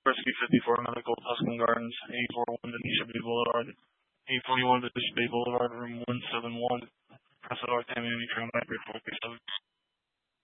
Rescue 54 Medical, Tuscan Gardens, 841 Denisha Bay Boulevard, 841 Denisha Bay Boulevard, room 171. Press Tammy, Crown 93437.